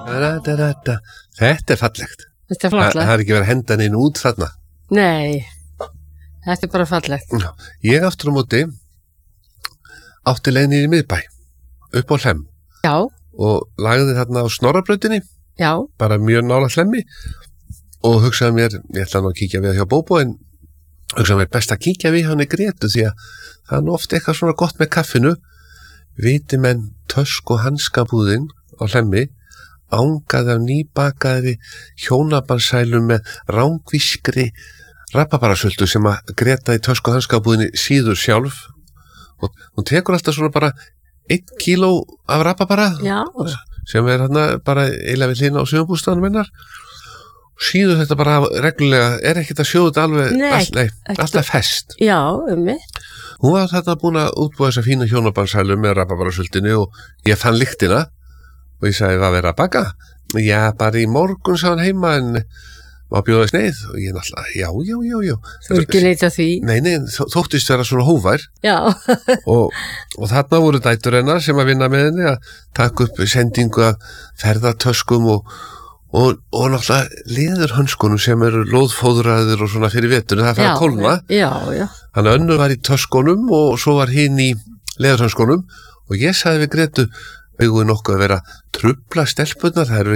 Þetta fallegt. Þetta fallegt. Það ekki verið að henda inn út þarna. Nei, þetta bara fallegt. Já, ég aftur á móti átti leið niður í miðbæ, upp á Hlemm. Já. Og lagði þarna á Snorrabrautinni. Já. Bara mjög nálægt Hlemmi. Og hugsaði mér, ég ætla nú að kíkja við hjá Bóbó, en hugsaði mér best að kíkja við hann í Grétu, því að það er oft eitthvað svona gott með kaffinu. Viti menn tösk- og hanskabúðin á Hlemmi ángaði af nýbakaðri hjónabandsælum með rángvískri rabarbarasöldu sem að Greta í tösk- og hanskabúðinni síður sjálf. Og hún tekur alltaf svona bara 1 kíló af rabarbara. Já. Sem hérna bara eiginlega við hlýna á sumarbústaðanum hennar. Síður þetta bara reglulega, ekkert að sjóða alveg, alltaf fest. Já, Hún var þetta búin að útbúa þessa fína hjónabandsælu með rabarbarasöldinni og ég fann lyktina og ég sagði, hvað verið að baka? Já, bara í morgun sá hann heima en má bjóða sneið og ég náttúrulega, já. Þú ekki neita því? Nei, þóttist vera svona hóvær. Já. og þarna voru dætur hennar sem að vinna með henni að taka upp sendingu af ferðartöskum og náttúrulega leðurhönskunum sem eru lóðfóðraðir og svona fyrir veturinn, það fyrir að kólna. Já. Þannig að önnur var í töskunum og svo var hinn í leðurhönskunum og ég sagði við Gretu, auðvitað nokkuð að vera trufla stelpunnar, það eru